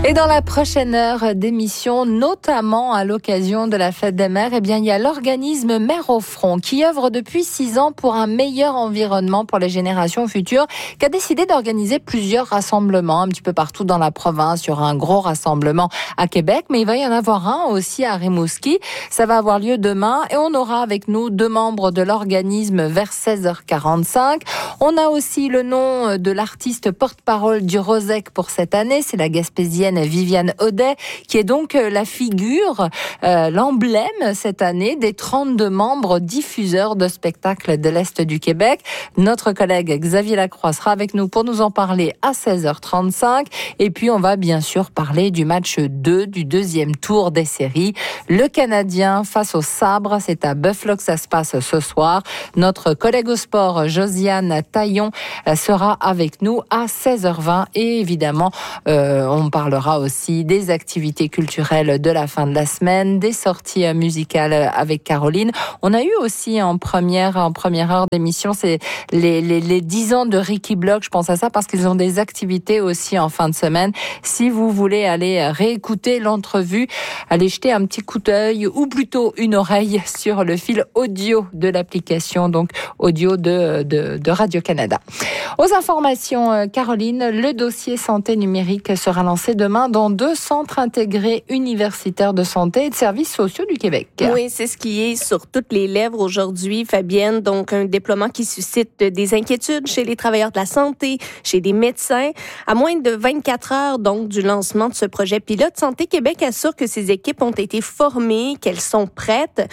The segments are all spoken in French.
Et dans la prochaine heure d'émission, notamment à l'occasion de la Fête des Mères, il y a l'organisme Mères au Front qui œuvre depuis 6 ans pour un meilleur environnement pour les générations futures, qui a décidé d'organiser plusieurs rassemblements un petit peu partout dans la province. Il y aura un gros rassemblement à Québec, mais il va y en avoir un aussi à Rimouski. Ça va avoir lieu demain et on aura avec nous 2 membres de l'organisme vers 16h45. On a aussi le nom de l'artiste porte-parole du Rosec pour cette année, c'est la Gaspésienne Viviane Audet, qui est donc la figure, l'emblème cette année des 32 membres diffuseurs de spectacles de l'Est du Québec. Notre collègue Xavier Lacroix sera avec nous pour nous en parler à 16h35. Et puis, on va bien sûr parler du match 2 du 2e tour des séries. Le Canadien face au Sabre, c'est à Buffalo que ça se passe ce soir. Notre collègue au sport, Josiane Taillon, sera avec nous à 16h20. Et évidemment, on parlera aussi des activités culturelles de la fin de la semaine, des sorties musicales avec Caroline. On a eu aussi en première heure d'émission, c'est les 10 ans de Ricky Block. Je pense à ça parce qu'ils ont des activités aussi en fin de semaine. Si vous voulez aller réécouter l'entrevue, allez jeter un petit coup d'œil ou plutôt une oreille sur le fil audio de l'application, donc audio de Radio-Canada. Aux informations, Caroline, le dossier santé numérique sera lancé demain dans 2 centres intégrés universitaires de santé et de services sociaux du Québec. Oui, c'est ce qui est sur toutes les lèvres aujourd'hui, Fabienne. Donc, un déploiement qui suscite des inquiétudes chez les travailleurs de la santé, chez des médecins. À moins de 24 heures, donc, du lancement de ce projet pilote, Santé Québec assure que ces équipes ont été formées, qu'elles sont prêtes.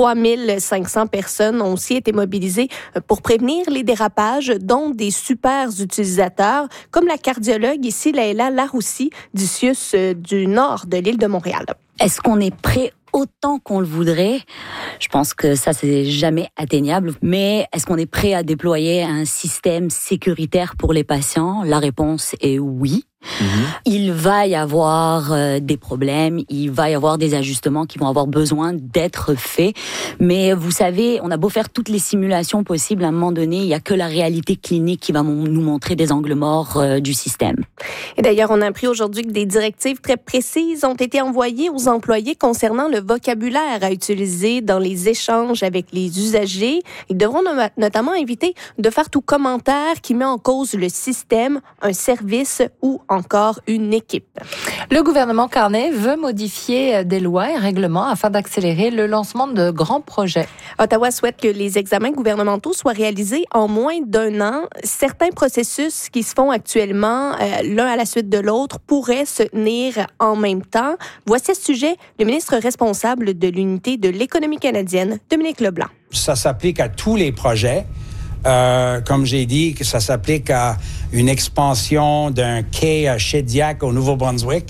3500 personnes ont aussi été mobilisées pour prévenir les dérapages, dont des super utilisateurs, comme la cardiologue ici, Laëla Laroussi, du CIUS du nord de l'île de Montréal. Est-ce qu'on est prêt autant qu'on le voudrait? Je pense que ça, c'est jamais atteignable. Mais est-ce qu'on est prêt à déployer un système sécuritaire pour les patients? La réponse est oui. Il va y avoir des problèmes, il va y avoir des ajustements qui vont avoir besoin d'être faits. Mais vous savez, on a beau faire toutes les simulations possibles, à un moment donné, il n'y a que la réalité clinique qui va nous montrer des angles morts du système. Et d'ailleurs, on a appris aujourd'hui que des directives très précises ont été envoyées aux employés concernant le vocabulaire à utiliser dans les échanges avec les usagers. Ils devront notamment éviter de faire tout commentaire qui met en cause le système, un service ou encore une équipe. Le gouvernement Carney veut modifier des lois et règlements afin d'accélérer le lancement de grands projets. Ottawa souhaite que les examens gouvernementaux soient réalisés en moins d'1 an. Certains processus qui se font actuellement, l'un à la suite de l'autre, pourraient se tenir en même temps. Voici à ce sujet le ministre responsable de l'unité de l'économie canadienne, Dominique Leblanc. Ça s'applique à tous les projets. Comme j'ai dit, que ça s'applique à une expansion d'un quai à Shediac au Nouveau-Brunswick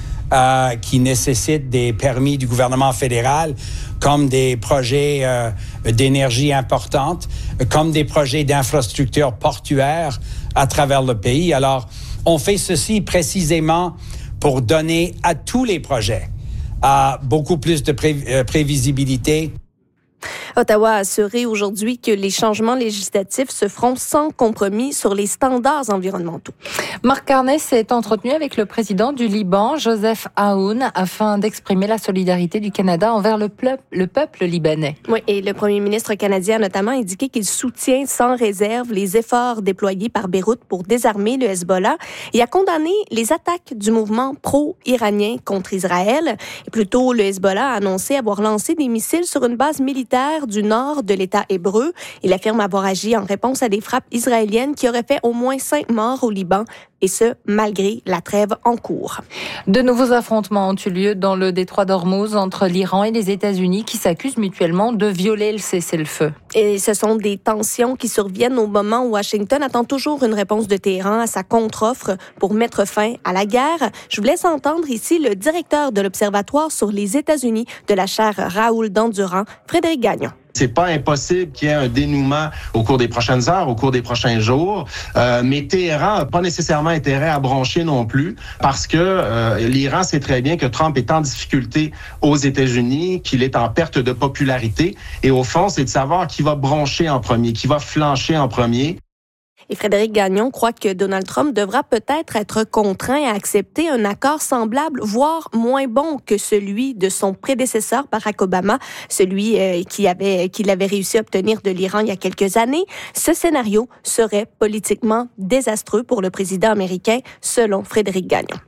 qui nécessite des permis du gouvernement fédéral, comme des projets d'énergie importantes, comme des projets d'infrastructures portuaires à travers le pays. Alors, on fait ceci précisément pour donner à tous les projets beaucoup plus de prévisibilité. Ottawa a assuré aujourd'hui que les changements législatifs se feront sans compromis sur les standards environnementaux. Marc Carney s'est entretenu avec le président du Liban, Joseph Aoun, afin d'exprimer la solidarité du Canada envers le peuple libanais. Oui, et le premier ministre canadien a notamment indiqué qu'il soutient sans réserve les efforts déployés par Beyrouth pour désarmer le Hezbollah et a condamné les attaques du mouvement pro-iranien contre Israël. Et plus tôt, le Hezbollah a annoncé avoir lancé des missiles sur une base militaire du nord de l'État hébreu. Il affirme avoir agi en réponse à des frappes israéliennes qui auraient fait au moins 5 morts au Liban, et ce, malgré la trêve en cours. De nouveaux affrontements ont eu lieu dans le détroit d'Ormuz entre l'Iran et les États-Unis qui s'accusent mutuellement de violer le cessez-le-feu. Et ce sont des tensions qui surviennent au moment où Washington attend toujours une réponse de Téhéran à sa contre-offre pour mettre fin à la guerre. Je vous laisse entendre ici le directeur de l'Observatoire sur les États-Unis de la chaire Raoul Dandurand, Frédéric Gagnon. C'est pas impossible qu'il y ait un dénouement au cours des prochaines heures, au cours des prochains jours. Mais Téhéran n'a pas nécessairement intérêt à broncher non plus parce que l'Iran sait très bien que Trump est en difficulté aux États-Unis, qu'il est en perte de popularité. Et au fond, c'est de savoir qui va broncher en premier, qui va flancher en premier. Et Frédéric Gagnon croit que Donald Trump devra peut-être être contraint à accepter un accord semblable, voire moins bon que celui de son prédécesseur Barack Obama, celui qu'il avait réussi à obtenir de l'Iran il y a quelques années. Ce scénario serait politiquement désastreux pour le président américain, selon Frédéric Gagnon.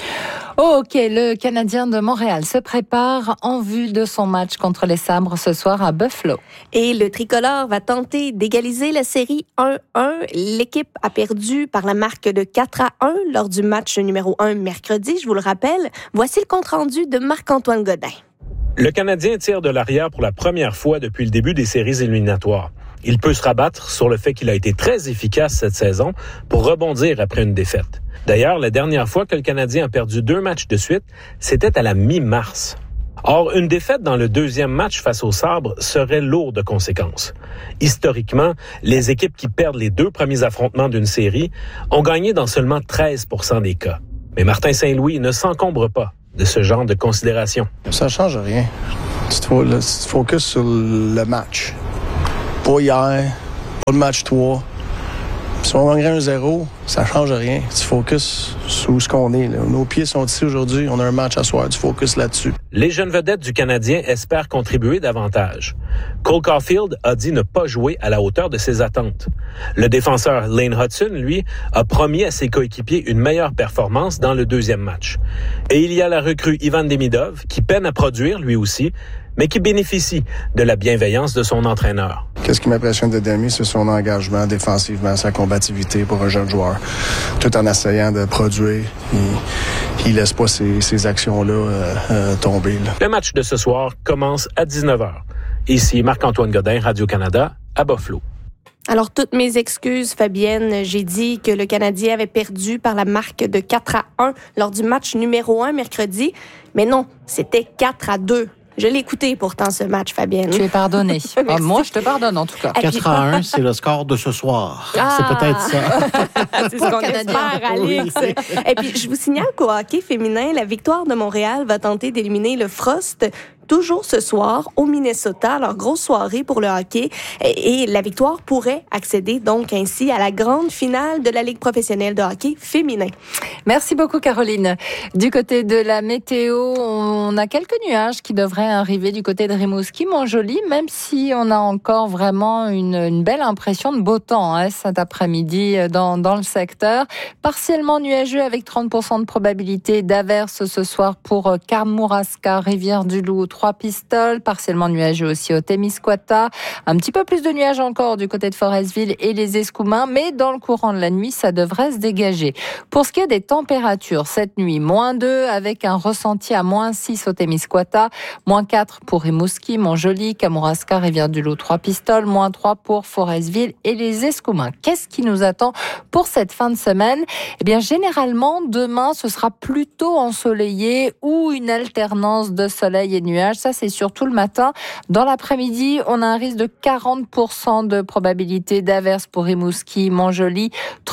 OK, le Canadien de Montréal se prépare en vue de son match contre les Sabres ce soir à Buffalo. Et le tricolore va tenter d'égaliser la série 1-1. L'équipe a perdu par la marque de 4-1 lors du match numéro 1 mercredi, je vous le rappelle. Voici le compte-rendu de Marc-Antoine Godin. Le Canadien tire de l'arrière pour la première fois depuis le début des séries éliminatoires. Il peut se rabattre sur le fait qu'il a été très efficace cette saison pour rebondir après une défaite. D'ailleurs, la dernière fois que le Canadien a perdu 2 matchs de suite, c'était à la mi-mars. Or, une défaite dans le deuxième match face aux Sabres serait lourde de conséquences. Historiquement, les équipes qui perdent les 2 premiers affrontements d'une série ont gagné dans seulement 13% des cas. Mais Martin Saint-Louis ne s'encombre pas de ce genre de considération. Ça ne change rien. Tu te focuses sur le match. Pas hier, pas le match 3. Si on gagnerait 1-0, ça ne change rien. Tu focuses sur où on est. Là. Nos pieds sont ici aujourd'hui. On a un match à soir. Tu focuses là-dessus. Les jeunes vedettes du Canadien espèrent contribuer davantage. Cole Caulfield a dit ne pas jouer à la hauteur de ses attentes. Le défenseur Lane Hudson, lui, a promis à ses coéquipiers une meilleure performance dans le deuxième match. Et il y a la recrue Ivan Demidov, qui peine à produire lui aussi, mais qui bénéficie de la bienveillance de son entraîneur. Qu'est-ce qui m'impressionne de Demi, c'est son engagement défensivement, sa combativité pour un jeune joueur. Tout en essayant de produire, il laisse pas ces actions-là tomber. Là. Le match de ce soir commence à 19h. Ici Marc-Antoine Godin, Radio-Canada, à Buffalo. Alors, toutes mes excuses, Fabienne. J'ai dit que le Canadien avait perdu par la marque de 4-1 lors du match numéro 1 mercredi. Mais non, c'était 4-2. Je l'ai écouté pourtant, ce match, Fabienne. Tu es pardonnée. Moi, je te pardonne, en tout cas. 4-1, c'est le score de ce soir. C'est peut-être ça. C'est ce qu'on espère, Alix. Oui. Et puis, je vous signale qu'au hockey féminin, la Victoire de Montréal va tenter d'éliminer le Frost toujours ce soir au Minnesota. Alors, grosse soirée pour le hockey. Et la Victoire pourrait accéder donc ainsi à la grande finale de la Ligue professionnelle de hockey féminin. Merci beaucoup, Caroline. Du côté de la météo, on a quelques nuages qui devraient arriver du côté de Rimouski, Montjoly, même si on a encore vraiment une belle impression de beau temps cet après-midi dans le secteur. Partiellement nuageux avec 30% de probabilité d'averse ce soir pour Kamouraska, Rivière-du-Loup, Trois-Pistoles, partiellement nuageux aussi au Témiscouata. Un petit peu plus de nuages encore du côté de Forestville et les Escoumins, mais dans le courant de la nuit, ça devrait se dégager. Pour ce qui est des températures, cette nuit, -2 avec un ressenti à -6 au Témiscouata, -4 pour Rimouski, Montjoly, Kamouraska, Rivière-du-Loup, Trois-Pistoles, -3 pour Forestville et les Escoumins. Qu'est-ce qui nous attend pour cette fin de semaine? Eh bien, généralement, demain, ce sera plutôt ensoleillé ou une alternance de soleil et nuages. Ça, c'est surtout le matin. Dans l'après-midi, on a un risque de 40% de probabilité d'averse pour Rimouski, Montjoly,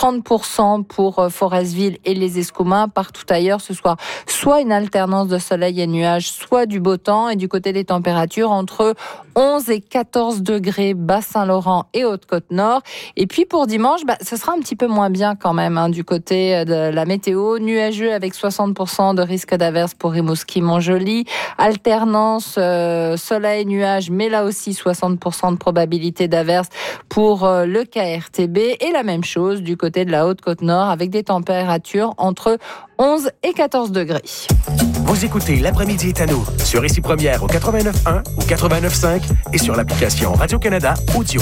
30% pour Forestville et les Escoumins. Partout ailleurs, ce soir, soit une alternance de soleil et nuages, soit du beau temps. Et du côté des températures, entre 11 et 14 degrés, Bas-Saint-Laurent et Haute-Côte-Nord. Et puis pour dimanche, ce sera un petit peu moins bien quand même du côté de la météo. Nuageux avec 60% de risque d'averse pour Rimouski, Montjoly. Alternance soleil-nuage, mais là aussi 60% de probabilité d'averse pour le KRTB. Et la même chose du côté de la Haute-Côte-Nord avec des températures entre 11 et 14 degrés. Vous écoutez L'après-midi est à nous sur Ici Première au 89.1 ou 89.5 et sur l'application Radio-Canada Audio.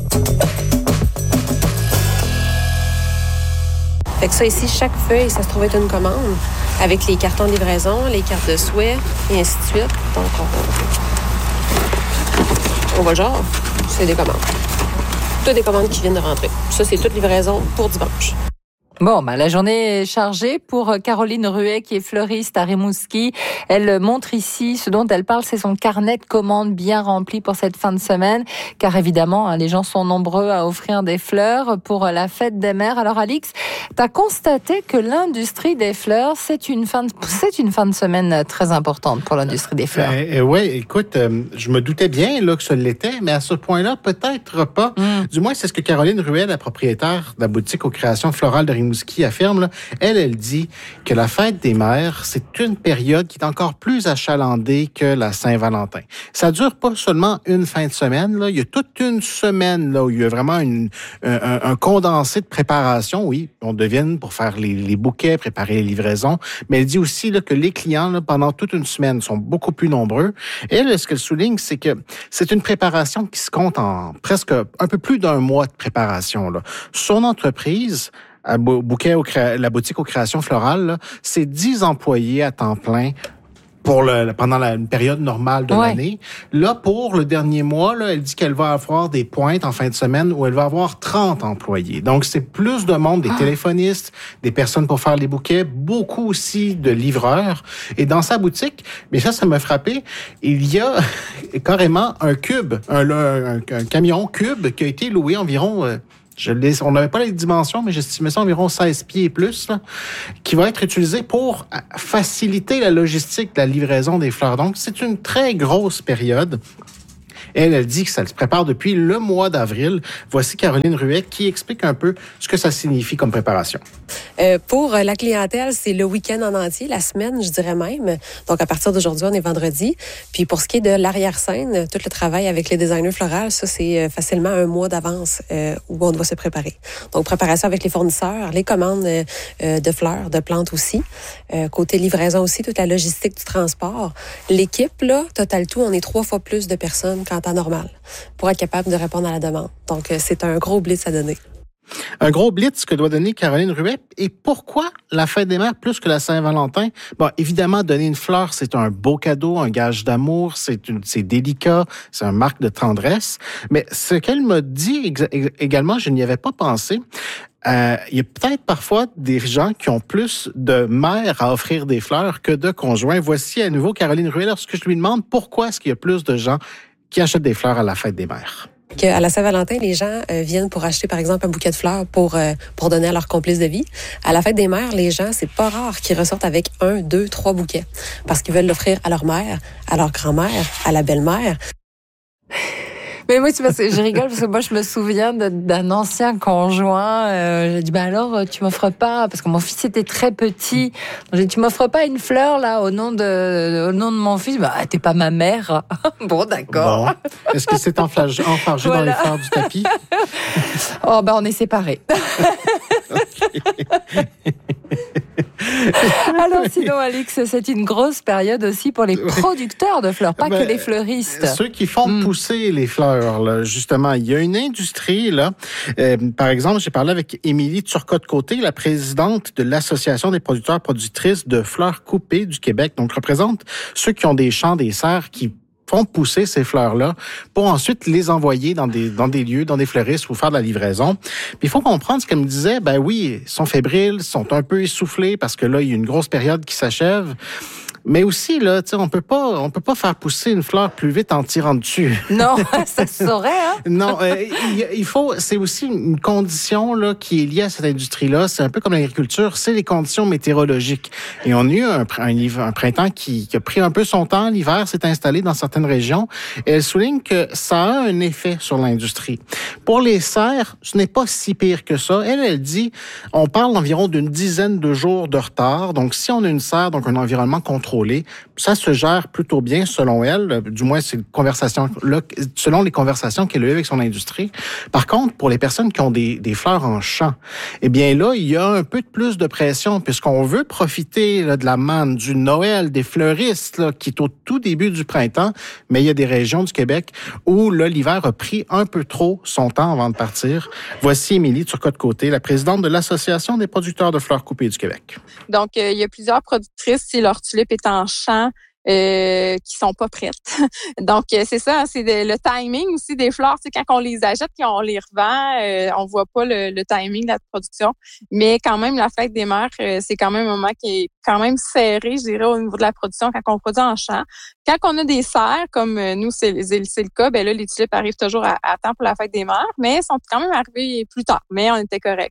Fait que ça ici, chaque feuille, ça se trouve être une commande avec les cartons de livraison, les cartes de souhait et ainsi de suite. Donc, on va le genre, c'est des commandes. Toutes des commandes qui viennent de rentrer. Ça, c'est toute livraison pour dimanche. Bon, la journée est chargée pour Caroline Ruet, qui est fleuriste à Rimouski. Elle montre ici ce dont elle parle, c'est son carnet de commandes bien rempli pour cette fin de semaine, car évidemment, les gens sont nombreux à offrir des fleurs pour la fête des mères. Alors, Alix, tu as constaté que l'industrie des fleurs, c'est une fin de semaine très importante pour l'industrie des fleurs. Oui, écoute, je me doutais bien là que ce l'était, mais à ce point-là, peut-être pas. Du moins, c'est ce que Caroline Ruet, la propriétaire de la boutique aux créations florales de Rimouski, affirme, là, elle dit que la fête des mères, c'est une période qui est encore plus achalandée que la Saint-Valentin. Ça dure pas seulement une fin de semaine, là. Il y a toute une semaine là, où il y a vraiment un condensé de préparation. Oui, on devine pour faire les bouquets, préparer les livraisons, mais elle dit aussi là, que les clients, là, pendant toute une semaine, sont beaucoup plus nombreux. Elle, ce qu'elle souligne, c'est que c'est une préparation qui se compte en presque un peu plus d'un mois de préparation, là. Son entreprise, la boutique aux créations florales, là, c'est 10 employés à temps plein pendant une période normale de l'année. Là, pour le dernier mois, là, elle dit qu'elle va avoir des pointes en fin de semaine où elle va avoir 30 employés. Donc, c'est plus de monde, des téléphonistes, des personnes pour faire les bouquets, beaucoup aussi de livreurs. Et dans sa boutique, mais ça m'a frappé, il y a carrément un cube, un camion cube qui a été loué environ... on n'avait pas les dimensions, mais j'estimais ça environ 16 pieds et plus, là, qui va être utilisé pour faciliter la logistique de la livraison des fleurs. Donc, c'est une très grosse période. Elle dit que ça se prépare depuis le mois d'avril. Voici Caroline Ruet qui explique un peu ce que ça signifie comme préparation. Pour la clientèle, c'est le week-end en entier, la semaine, je dirais même. Donc, à partir d'aujourd'hui, on est vendredi. Puis, pour ce qui est de l'arrière-scène, tout le travail avec les designers florales, ça, c'est facilement un mois d'avance où on doit se préparer. Donc, préparation avec les fournisseurs, les commandes de fleurs, de plantes aussi. Côté livraison aussi, toute la logistique du transport. L'équipe, là, total tout, on est 3 fois plus de personnes qu'en temps normal pour être capable de répondre à la demande. Donc, c'est un gros blitz à donner. Un gros blitz que doit donner Caroline Ruet. Et pourquoi la fête des mères plus que la Saint-Valentin? Bon, évidemment, donner une fleur, c'est un beau cadeau, un gage d'amour, c'est délicat, c'est une marque de tendresse. Mais ce qu'elle m'a dit également, je n'y avais pas pensé. Il y a peut-être parfois des gens qui ont plus de mères à offrir des fleurs que de conjoints. Voici à nouveau Caroline Ruet lorsque je lui demande pourquoi est-ce qu'il y a plus de gens qui achètent des fleurs à la fête des mères. À la Saint-Valentin, les gens viennent pour acheter, par exemple, un bouquet de fleurs pour donner à leur complice de vie. À la fête des mères, les gens, c'est pas rare qu'ils ressortent avec 1, 2, 3 bouquets parce qu'ils veulent l'offrir à leur mère, à leur grand-mère, à la belle-mère. Mais moi, c'est parce que je rigole parce que moi, je me souviens d'un ancien conjoint. J'ai dit, alors, tu m'offres pas, parce que mon fils était très petit. J'ai dit, tu m'offres pas une fleur, là, au nom de mon fils? T'es pas ma mère. Bon, d'accord. Bon. Est-ce que c'est enfargé dans les fleurs du tapis? On est séparés. Alors sinon, Alix, c'est une grosse période aussi pour les producteurs de fleurs, pas que les fleuristes. Ceux qui font pousser les fleurs, là, justement. Il y a une industrie, là. Par exemple, j'ai parlé avec Émilie Turcotte-Côté, la présidente de l'Association des producteurs-productrices de fleurs coupées du Québec. Donc, représente ceux qui ont des champs, des serres, qui font pousser ces fleurs-là pour ensuite les envoyer dans des lieux, dans des fleuristes ou faire de la livraison. Puis il faut comprendre ce qu'elle me disait. Ben oui, ils sont fébriles, sont un peu essoufflés parce que là, il y a une grosse période qui s'achève. Mais aussi, là, tu sais, on peut pas faire pousser une fleur plus vite en tirant dessus. Non, ça se saurait, hein? Non, c'est aussi une condition, là, qui est liée à cette industrie-là. C'est un peu comme l'agriculture, c'est les conditions météorologiques. Et on a eu un printemps qui a pris un peu son temps. L'hiver s'est installé dans certaines régions. Et elle souligne que ça a un effet sur l'industrie. Pour les serres, ce n'est pas si pire que ça. Elle dit, on parle d'environ d'une dizaine de jours de retard. Donc, si on a une serre, donc un environnement contrôlé, ça se gère plutôt bien selon elle. Du moins, c'est selon les conversations qu'elle a eues avec son industrie. Par contre, pour les personnes qui ont des fleurs en champ, eh bien là, il y a un peu de plus de pression puisqu'on veut profiter là, de la manne, du Noël, des fleuristes là, qui est au tout début du printemps, mais il y a des régions du Québec où là, l'hiver a pris un peu trop son temps avant de partir. Voici Émilie Turcotte-Côté, la présidente de l'Association des producteurs de fleurs coupées du Québec. Donc, il y a plusieurs productrices, si leur tulipe est en champ, qui sont pas prêtes. Donc, c'est ça, c'est le timing aussi des fleurs. Tu sais, quand on les achète, quand on les revend, on voit pas le timing de la production. Mais quand même, la fête des mères, c'est quand même un moment qui est quand même serré, je dirais, au niveau de la production quand on produit en champ. Quand on a des serres, comme nous, c'est le cas, ben là, les tulipes arrivent toujours à temps pour la fête des mères, mais elles sont quand même arrivées plus tard. Mais on était correct.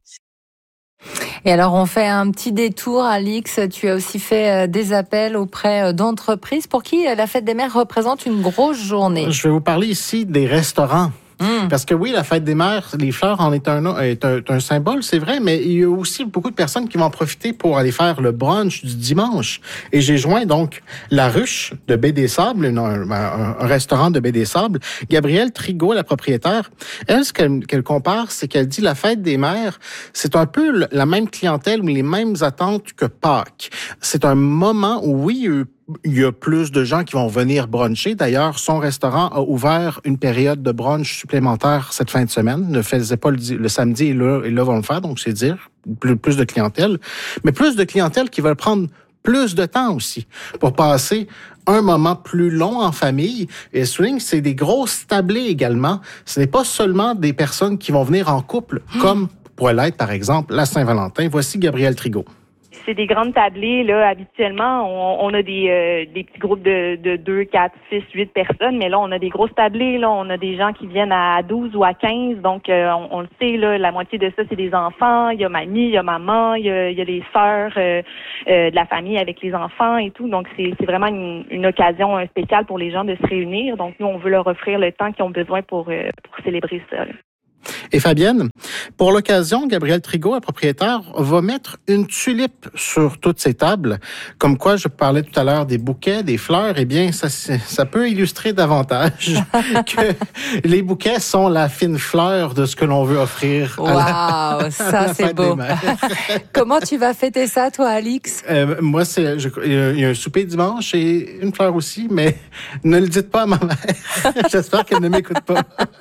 Et alors, on fait un petit détour, Alix. Tu as aussi fait des appels auprès d'entreprises pour qui la fête des mères représente une grosse journée. Je vais vous parler ici des restaurants. Parce que oui, la fête des mères, les fleurs en est un symbole, c'est vrai, mais il y a aussi beaucoup de personnes qui vont en profiter pour aller faire le brunch du dimanche. Et j'ai joint donc La Ruche de Baie-des-Sables, un restaurant de Baie-des-Sables. Gabrielle Trigot, la propriétaire, elle, ce qu'elle compare, c'est qu'elle dit la fête des mères, c'est un peu la même clientèle ou les mêmes attentes que Pâques. C'est un moment où, oui, il y a plus de gens qui vont venir bruncher. D'ailleurs, son restaurant a ouvert une période de brunch supplémentaire cette fin de semaine. Ne faisait pas le samedi et là vont le faire, donc c'est dire plus de clientèle. Mais plus de clientèle qui veulent prendre plus de temps aussi pour passer un moment plus long en famille. Et souligne, c'est des grosses tablées également. Ce n'est pas seulement des personnes qui vont venir en couple, comme pourrait l'être, par exemple, la Saint-Valentin. Voici Gabrielle Trigot. C'est des grandes tablées, là. Habituellement, on a des petits groupes de 2, 4, 6, 8 personnes, mais là, on a des grosses tablées, là. On a des gens qui viennent à 12 ou à 15, donc on le sait, là, la moitié de ça, c'est des enfants. Il y a mamie, il y a maman, il y a les sœurs de la famille avec les enfants et tout. Donc, c'est vraiment une occasion spéciale pour les gens de se réunir. Donc, nous, on veut leur offrir le temps qu'ils ont besoin pour célébrer ça, là. Et Fabienne, pour l'occasion, Gabrielle Trigot, la propriétaire, va mettre une tulipe sur toutes ces tables. Comme quoi, je parlais tout à l'heure des bouquets, des fleurs. Eh bien, ça peut illustrer davantage que les bouquets sont la fine fleur de ce que l'on veut offrir. Waouh, ça c'est beau. Comment tu vas fêter ça, toi, Alix? Moi, il y a un souper dimanche et une fleur aussi, mais ne le dites pas à ma mère. J'espère qu'elle ne m'écoute pas.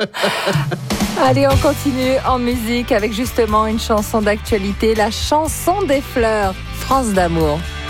Allez, on continue en musique avec justement une chanson d'actualité, la chanson des fleurs, France d'amour.